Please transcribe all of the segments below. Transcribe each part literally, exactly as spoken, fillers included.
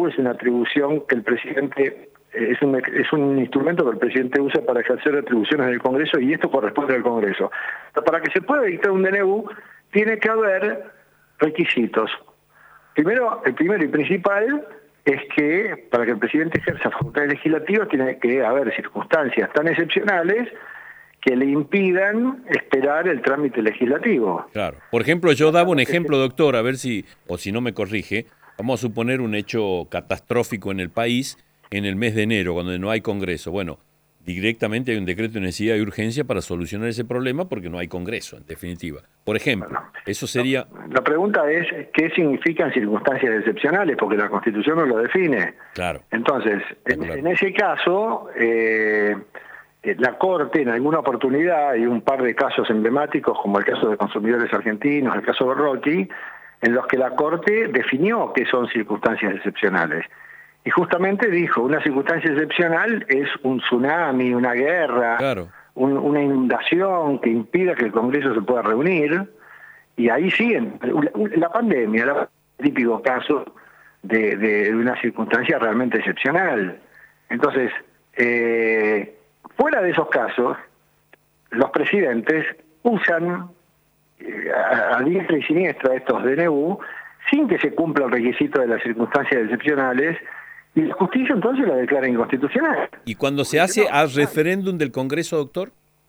U es una atribución que el presidente, es un, es un instrumento que el presidente usa para ejercer atribuciones del Congreso y esto corresponde al Congreso. Pero para que se pueda dictar un D N U tiene que haber requisitos. Primero, el primero y principal es que para que el presidente ejerza facultades legislativas tiene que haber circunstancias tan excepcionales que le impidan esperar el trámite legislativo. Claro. Por ejemplo, yo daba un ejemplo, doctor, a ver si, o si no me corrige, vamos a suponer un hecho catastrófico en el país en el mes de enero, cuando no hay Congreso. Bueno, directamente hay un decreto de necesidad y urgencia para solucionar ese problema porque no hay Congreso, en definitiva. Por ejemplo, bueno, eso sería... La pregunta es, ¿qué significan circunstancias excepcionales? Porque la Constitución no lo define. Claro. Entonces, en, claro. en ese caso... Eh, la Corte en alguna oportunidad, hay un par de casos emblemáticos, como el caso de consumidores argentinos, el caso Berrotti, en los que la Corte definió qué son circunstancias excepcionales. Y justamente dijo, una circunstancia excepcional es un tsunami, una guerra, claro. un, una inundación que impida que el Congreso se pueda reunir, y ahí sí, la pandemia, el típico caso de, de una circunstancia realmente excepcional. Entonces, eh, fuera de esos casos, los presidentes usan eh, a, a diestra y siniestra estos D N U sin que se cumpla el requisito de las circunstancias excepcionales y la justicia entonces la declara inconstitucional. ¿Y cuando se hace al referéndum del Congreso, doctor?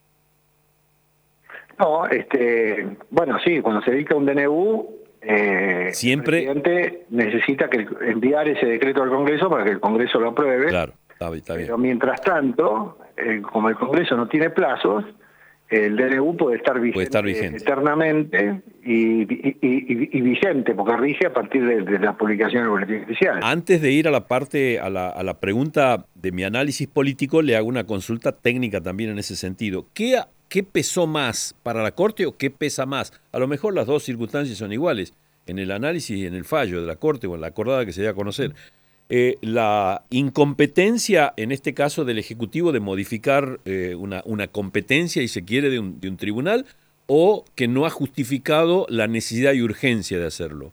No, este, bueno, sí, cuando se dicta un D N U, eh, siempre el presidente necesita que enviar ese decreto al Congreso para que el Congreso lo apruebe. Claro, está bien, está bien. Pero mientras tanto, eh, como el Congreso no tiene plazos, el D N U puede estar vigente, puede estar vigente. eternamente y, y, y, y vigente, porque rige a partir de, de la publicación del boletín oficial. Antes de ir a la parte, a la, a la pregunta de mi análisis político, le hago una consulta técnica también en ese sentido. ¿Qué, qué pesó más para la Corte o qué pesa más? A lo mejor las dos circunstancias son iguales, en el análisis y en el fallo de la Corte o en la acordada que se dé a conocer. Eh, la incompetencia, en este caso, del Ejecutivo de modificar eh, una, una competencia, y se quiere, de un, de un tribunal, o que no ha justificado la necesidad y urgencia de hacerlo.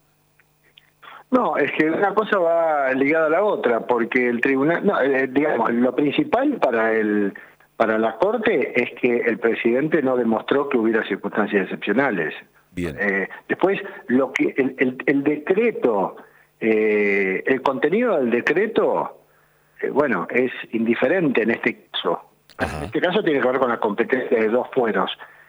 No, es que una cosa va ligada a la otra, porque el tribunal, no, eh, digamos, lo principal para el para la Corte es que el presidente no demostró que hubiera circunstancias excepcionales. Bien. Eh, después, lo que el, el, el decreto... Eh, el contenido del decreto, eh, bueno, es indiferente en este caso. Ajá. En este caso tiene que ver con la competencia de dos fueros.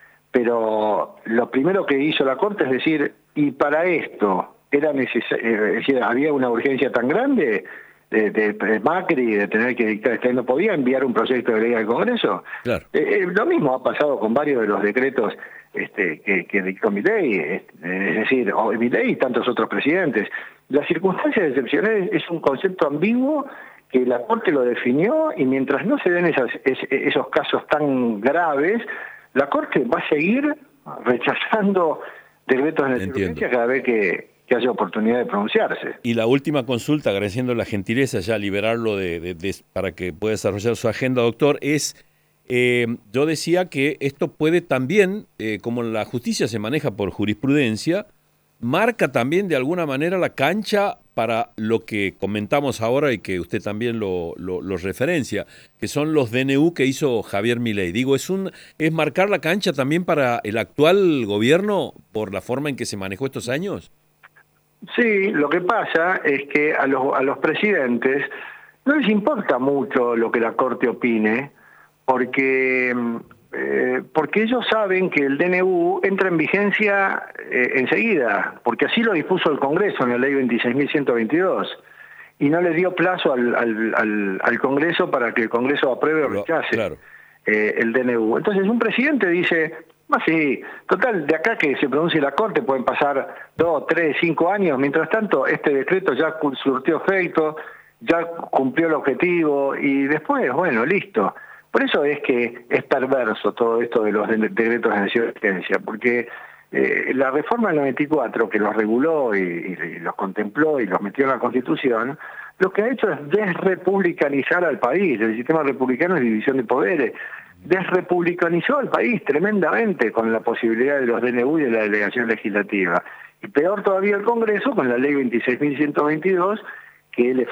Pero lo primero que hizo la Corte es decir, y para esto era necesario, eh, es decir, había una urgencia tan grande de, de, de Macri de tener que dictar este, no podía enviar un proyecto de ley al Congreso. Claro. Eh, eh, lo mismo ha pasado con varios de los decretos este, que, que dictó Milei, es, es decir, o Milei y tantos otros presidentes. Las circunstancias excepcionales es un concepto ambiguo que la Corte lo definió y mientras no se den esas, es, esos casos tan graves, la Corte va a seguir rechazando decretos de urgencia cada vez que, que haya oportunidad de pronunciarse. Y la última consulta, agradeciendo la gentileza ya liberarlo de, de, de, para que pueda desarrollar su agenda, doctor, es, eh, yo decía que esto puede también, eh, como la justicia se maneja por jurisprudencia, marca también de alguna manera la cancha para lo que comentamos ahora y que usted también lo, lo, lo referencia, que son los D N U que hizo Javier Milei. Digo, es un es marcar la cancha también para el actual gobierno por la forma en que se manejó estos años. Sí, lo que pasa es que a los, a los presidentes no les importa mucho lo que la Corte opine, porque... Eh, porque ellos saben que el D N U entra en vigencia eh, enseguida, porque así lo dispuso el Congreso en la ley veintiséis mil ciento veintidós, y no le dio plazo al, al, al, al Congreso para que el Congreso apruebe o rechace claro. eh, el D N U. Entonces un presidente dice, ah, sí, total, de acá que se pronuncie la Corte pueden pasar dos, tres, cinco años, mientras tanto este decreto ya surtió efecto, ya cumplió el objetivo, y después, bueno, listo. Por eso es que es perverso todo esto de los decretos de necesidad de urgencia, porque eh, la reforma del noventa y cuatro, que los reguló y, y los contempló y los metió en la Constitución, lo que ha hecho es desrepublicanizar al país. El sistema republicano es división de poderes. Desrepublicanizó al país tremendamente con la posibilidad de los D N U y de la delegación legislativa. Y peor todavía el Congreso con la ley veintiséis mil ciento veintidós, que le